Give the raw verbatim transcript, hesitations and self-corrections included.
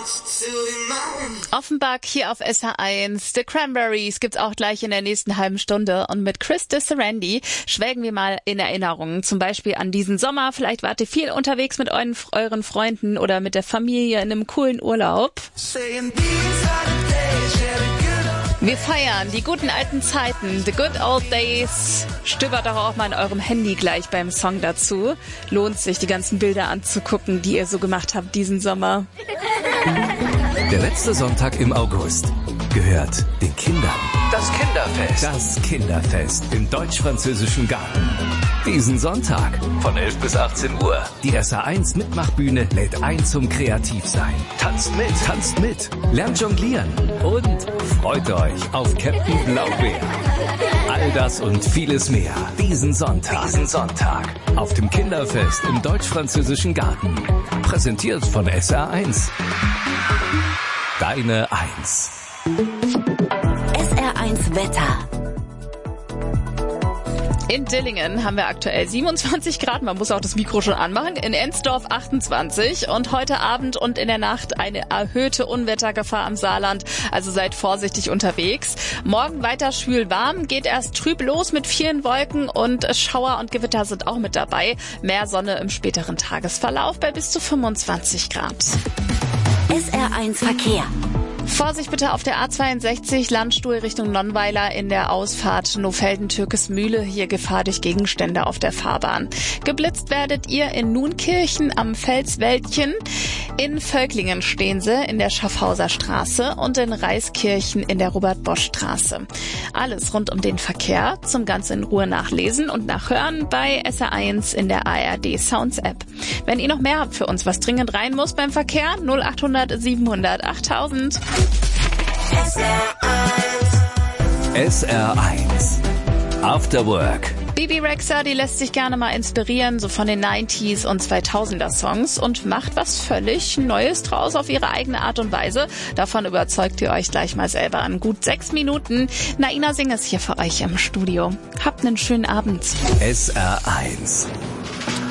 Offenbach hier auf S H eins. The Cranberries gibt's auch gleich in der nächsten halben Stunde. Und mit Chris DeSarandy schwelgen wir mal in Erinnerungen. Zum Beispiel an diesen Sommer. Vielleicht wart ihr viel unterwegs mit euren, euren Freunden oder mit der Familie in einem coolen Urlaub. Wir feiern die guten alten Zeiten, the good old days. Stöbert doch auch mal in eurem Handy gleich beim Song dazu. Lohnt sich, die ganzen Bilder anzugucken, die ihr so gemacht habt diesen Sommer. Der letzte Sonntag im August gehört den Kindern. Das Kinderfest. Das Kinderfest im Deutsch-Französischen Garten. Diesen Sonntag von elf bis achtzehn Uhr. Die S H eins Mitmachbühne lädt ein zum Kreativsein. Tanzt mit, tanzt mit, lernt jonglieren und freut euch auf Captain Blaubeer. All das und vieles mehr diesen Sonntag. Diesen Sonntag auf dem Kinderfest im Deutsch-Französischen Garten. Präsentiert von S R eins. Deine Eins. S R eins Wetter. In Dillingen haben wir aktuell siebenundzwanzig Grad, man muss auch das Mikro schon anmachen, in Ensdorf achtundzwanzig und heute Abend und in der Nacht eine erhöhte Unwettergefahr am Saarland, also seid vorsichtig unterwegs. Morgen weiter schwül warm, geht erst trüb los mit vielen Wolken und Schauer und Gewitter sind auch mit dabei. Mehr Sonne im späteren Tagesverlauf bei bis zu fünfundzwanzig Grad. S R eins Verkehr. Vorsicht bitte auf der A zweiundsechzig, Landstuhl Richtung Nonnweiler in der Ausfahrt Nofelden-Türkesmühle. Hier Gefahr durch Gegenstände auf der Fahrbahn. Geblitzt werdet ihr in Nunkirchen am Felswäldchen. In Völklingen stehen sie in der Schaffhauser Straße und in Reiskirchen in der Robert-Bosch-Straße. Alles rund um den Verkehr zum ganz in Ruhe nachlesen und nachhören bei S R eins in der A R D Sounds App. Wenn ihr noch mehr habt für uns, was dringend rein muss beim Verkehr, null acht hundert siebenhundert achttausend. S R eins. S R eins. After Work. Bibi Rexha, die lässt sich gerne mal inspirieren, so von den neunziger und zweitausender Songs und macht was völlig Neues draus auf ihre eigene Art und Weise. Davon überzeugt ihr euch gleich mal selber an gut sechs Minuten. Naina Singh ist hier für euch im Studio. Habt einen schönen Abend. S R eins.